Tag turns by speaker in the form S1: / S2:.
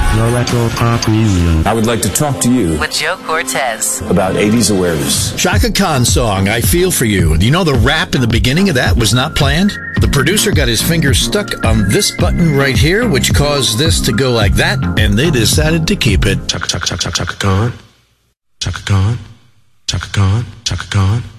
S1: The Retro Pop Museum.
S2: I would like to talk to you
S3: with Joe Cortez
S2: about 80s awareness.
S4: Chaka Khan song, I Feel For You. Do you know the rap in the beginning of that was not planned? The producer got his finger stuck on this button right here, which caused this to go like that, and they decided to keep it.
S1: Chaka Khan. Chaka Khan. Chaka Khan. Chaka Khan.